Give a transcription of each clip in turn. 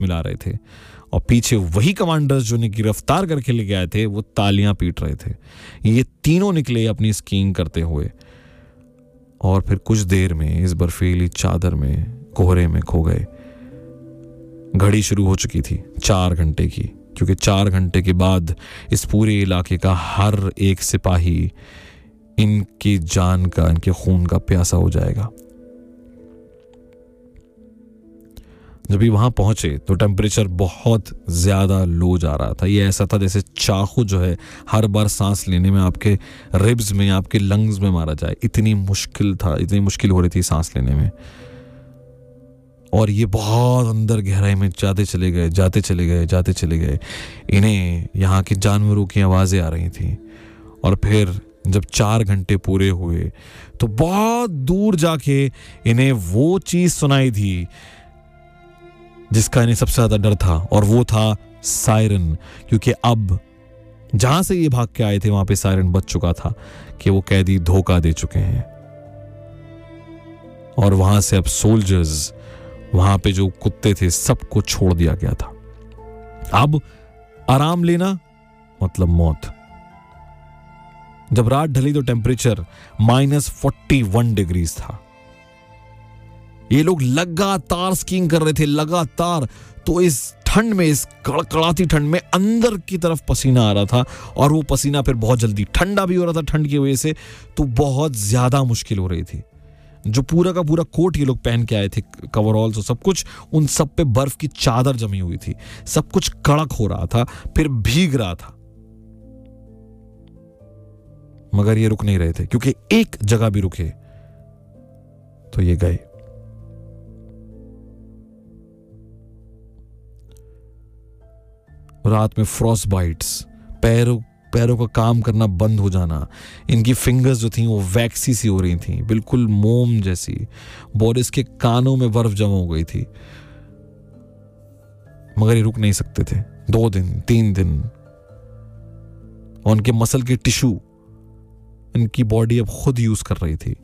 मिला रहे थे और पीछे वही कमांडर्स जो उन्हें गिरफ्तार करके ले गए थे वो तालियां पीट रहे थे। ये तीनों निकले अपनी स्कीइंग करते हुए और फिर कुछ देर में इस बर्फीली चादर में कोहरे में खो गए। घड़ी शुरू हो चुकी थी 4 घंटे की, क्योंकि 4 घंटे के बाद इस पूरे इलाके का हर एक सिपाही इनकी जान का, इनके खून का प्यासा हो जाएगा। जब ये वहां पहुंचे तो टेम्परेचर बहुत ज्यादा लो जा रहा था। ये ऐसा था जैसे चाकू जो है हर बार सांस लेने में आपके रिब्स में, आपके लंग्स में मारा जाए। इतनी मुश्किल था, इतनी मुश्किल हो रही थी सांस लेने में। और ये बहुत अंदर गहराई में जाते चले गए। इन्हें यहाँ के जानवरों की आवाजें आ रही थी। और फिर जब 4 घंटे पूरे हुए तो बहुत दूर जाके इन्हें वो चीज सुनाई थी जिसका इन्हें सबसे ज्यादा डर था, और वो था सायरन। क्योंकि अब जहां से ये भाग के आए थे वहां पे सायरन बज चुका था कि वो कैदी धोखा दे चुके हैं। और वहां से अब सोल्जर्स, वहां पे जो कुत्ते थे, सबको छोड़ दिया गया था। अब आराम लेना मतलब मौत। जब रात ढली तो टेम्परेचर -41 डिग्रीज था। ये लोग लगातार स्कीइंग कर रहे थे, लगातार। तो इस ठंड में, इस कड़कड़ाती ठंड में अंदर की तरफ पसीना आ रहा था, और वो पसीना फिर बहुत जल्दी ठंडा भी हो रहा था ठंड की वजह से। तो बहुत ज्यादा मुश्किल हो रही थी। जो पूरा का पूरा कोट ये लोग पहन के आए थे, कवरऑल्स और सब कुछ, उन सब पे बर्फ की चादर जमी हुई थी। सब कुछ कड़क हो रहा था, फिर भीग रहा था। मगर ये रुक नहीं रहे थे, क्योंकि एक जगह भी रुके तो ये गए। रात में फ्रॉस्ट बाइट्स, पैरों का काम करना बंद हो जाना। इनकी फिंगर्स जो थी वो वैक्सी सी हो रही थी, बिल्कुल मोम जैसी। बोरिस के कानों में बर्फ जमा हो गई थी। मगर ये रुक नहीं सकते थे। 2 दिन, 3 दिन। और उनके मसल के टिश्यू इनकी बॉडी अब खुद यूज कर रही थी।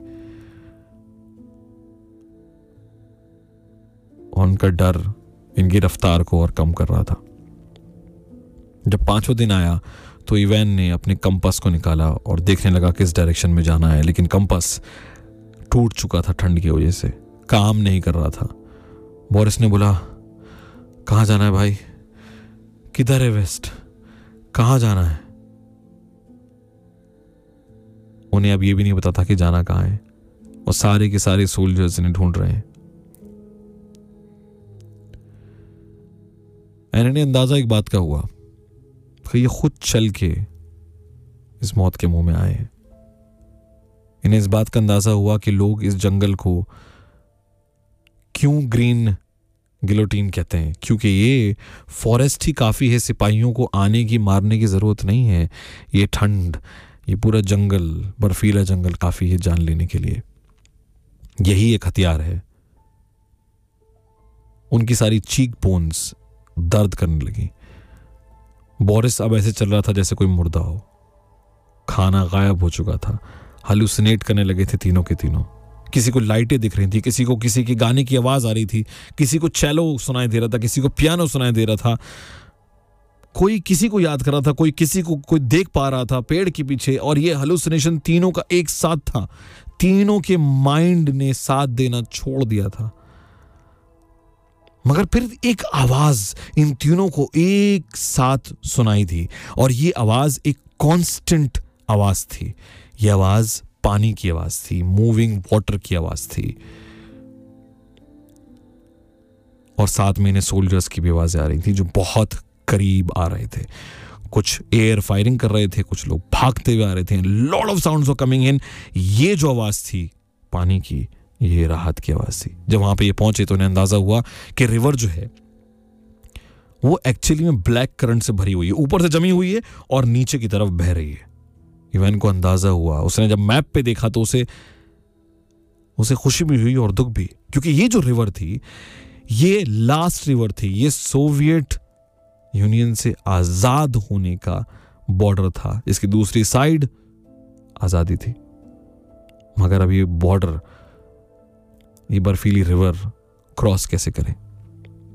और उनका डर इनकी रफ्तार को और कम कर रहा था। जब 5वां दिन आया तो इवैन ने अपने कंपास को निकाला और देखने लगा किस डायरेक्शन में जाना है। लेकिन कंपास टूट चुका था ठंड की वजह से, काम नहीं कर रहा था। बोरिस ने बोला, कहाँ जाना है भाई? किधर है वेस्ट? कहाँ जाना है? उन्हें अब ये भी नहीं पता था कि जाना कहाँ है, और सारे के सारे सोल्जर्स इन्हें ढूंढ रहे हैं। इन्हें अंदाजा एक बात का हुआ कि ये खुद चल के इस मौत के मुंह में आए हैं। इन्हें इस बात का अंदाजा हुआ कि लोग इस जंगल को क्यों ग्रीन गिलोटीन कहते हैं, क्योंकि ये फॉरेस्ट ही काफी है। सिपाहियों को आने की, मारने की जरूरत नहीं है। ये ठंड, ये पूरा जंगल, बर्फीला जंगल काफी है जान लेने के लिए। यही एक हथियार है। उनकी सारी चीक बोन्स दर्द करने लगी। बोरिस अब ऐसे चल रहा था जैसे कोई मुर्दा हो। खाना गायब हो चुका था। हालुसिनेट करने लगे थे तीनों के तीनों। किसी को लाइटें दिख रही थी, किसी को किसी के गाने की आवाज आ रही थी, किसी को चेलो सुनाई दे रहा था, किसी को पियानो सुनाई दे रहा था। कोई किसी को याद कर रहा था, कोई किसी को कोई देख पा रहा था पेड़ के पीछे। और ये हालुसिनेशन तीनों का एक साथ था। तीनों के माइंड ने साथ देना छोड़ दिया था। मगर फिर एक आवाज इन तीनों को एक साथ सुनाई दी, और ये आवाज एक कांस्टेंट आवाज थी। ये आवाज पानी की आवाज थी, मूविंग वाटर की आवाज थी। और साथ में इन्हें सोल्जर्स की भी आवाजें आ रही थी जो बहुत करीब आ रहे थे। कुछ एयर फायरिंग कर रहे थे, कुछ लोग भागते हुए आ रहे थे। Lot of sounds were coming in. ये जो आवाज थी पानी की, ये राहत की आवाज थी। जब वहां पे ये पहुंचे तो उन्हें अंदाजा हुआ कि रिवर जो है वो एक्चुअली में ब्लैक करंट से भरी हुई है, ऊपर से जमी हुई है और नीचे की तरफ बह रही है। इवैन को अंदाजा हुआ। उसने जब मैप पे देखा तो उसे खुशी भी हुई और दुख भी, क्योंकि ये जो रिवर थी ये लास्ट रिवर थी। ये सोवियत यूनियन से आजाद होने का बॉर्डर था। इसकी दूसरी साइड आजादी थी। मगर अब ये बॉर्डर, ये बर्फीली रिवर क्रॉस कैसे करें?